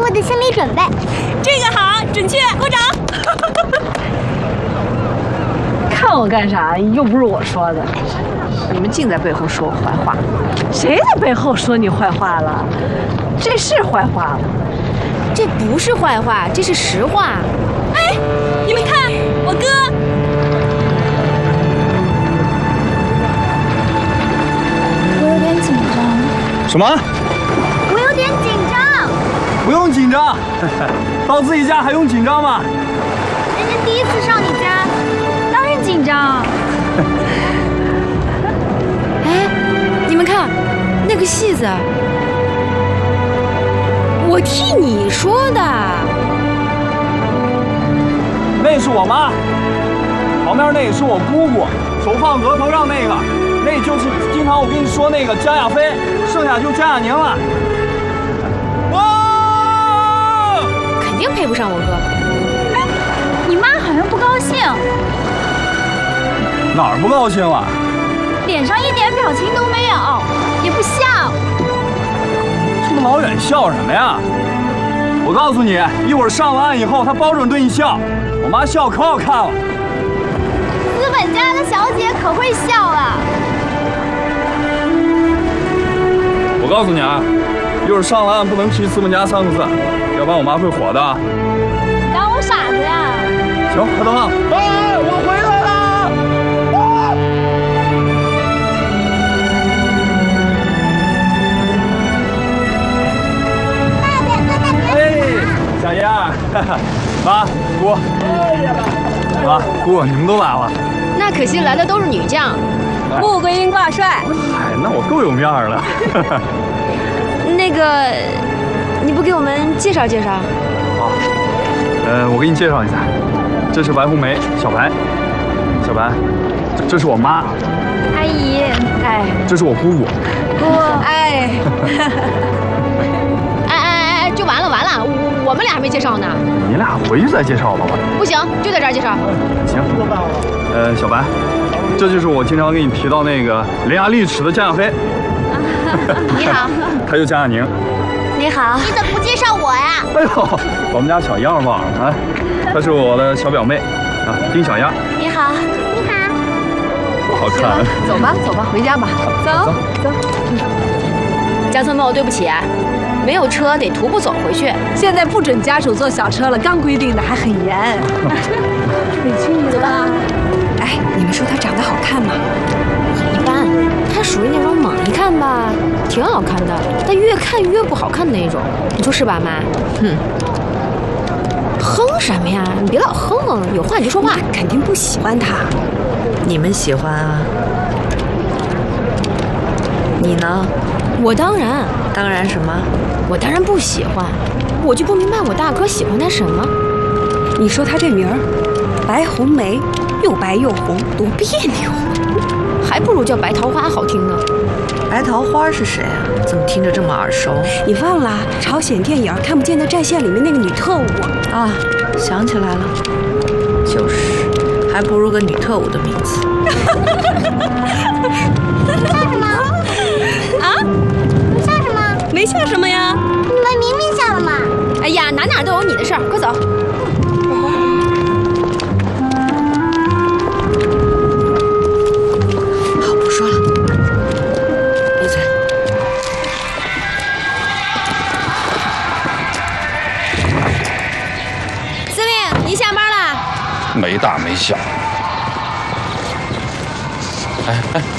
我的心理准备。 这个好，准确，鼓掌。 看我干啥？又不是我说的。 你们净在背后说我坏话。 谁在背后说你坏话了？这是坏话了。 这不是坏话，这是实话。哎，你们看，我哥。 我有点紧张。 什么？ 我有点紧张。 不用紧张，到自己家还用紧张吗？ 人家第一次上你家，当然紧张。 哎，你们看，那个戏子，我替你说的。 那是我妈，旁边那也是我姑姑，手放额头上那个，那就是经常我跟你说那个江亚飞，剩下就江亚宁了。哇！ 肯定配不上我哥。 你妈好像不高兴， 哪儿不高兴了？ 脸上一点表情都没有，也不笑。 这么老远笑什么呀？我告诉你，一会儿上了岸以后，她保准对你笑。我妈笑可好看了。 资本家的小姐可会笑了。 我告诉你啊，一会儿上了岸不能提资本家3个字，要不然我妈会火的。 当我傻子呀？ 行，快等等。哎，我回来了。哎，小燕，妈，姑，妈，姑，你们都来了。 那可惜来的都是女将，穆桂英挂帅。 哎，那我够有面儿了。 那个，你不给我们介绍介绍？ 我给你介绍一下，这是白红梅，小白，小白，这是我妈， 阿姨， 哎， 这是我姑姑， 哎，哎，就完了，我们俩还没介绍呢。 你俩回去再介绍吧。 不行，就在这儿介绍。 行，小白，这就是我经常给你提到那个伶牙俐齿的江亚飞。 你好， 他就江亚宁。 你好， 你怎么不介绍我呀？ 哎呦，把我们家小样忘了啊！她是我的小表妹啊，丁小样。 你好， 你好。 不好看。 走吧，走吧，回家吧。 走。江村茂，对不起啊，没有车得徒步走回去。 现在不准家属坐小车了，刚规定的还很严。委屈你了吧？ 哎，你们说她长得好看吗？ 一般，她属于那种猛一看吧，挺好看的，但越看越不好看的那种。你说是吧，妈？哼什么呀？你别老哼，有话你就说话。 肯定不喜欢她。你们喜欢啊？你呢？ 我当然。 当然什么？ 我当然不喜欢，我就不明白我大哥喜欢她什么。 你说她这名儿，白红梅，又白又红，多别扭。 还不如叫白桃花好听呢。 白桃花是谁啊？怎么听着这么耳熟？ 你忘了朝鲜电影《看不见的战线》里面那个女特务啊？想起来了，就是，还不如个女特务的名字。 笑什么？ 啊？ 笑什么？ 没笑什么呀？ 你们明明笑了嘛！ 哎呀，哪都有你的事儿，快走。 没大没小。哎，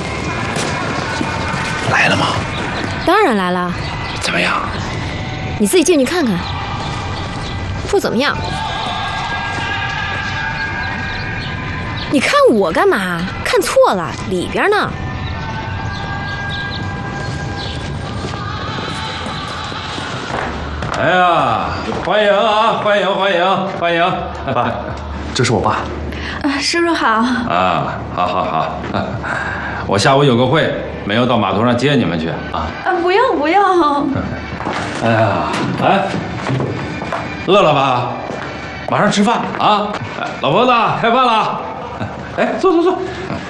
来了吗？ 当然来了。 怎么样？ 你自己进去看看。不怎么样。你看我干嘛？看错了，里边呢。 哎呀，欢迎啊，欢迎！ 爸，这是我爸。 叔叔好。 啊，好，我下午有个会，没有到码头上接你们去啊。 不用。 哎呀，哎，饿了吧？马上吃饭啊！哎，老婆子，开饭了。哎，坐。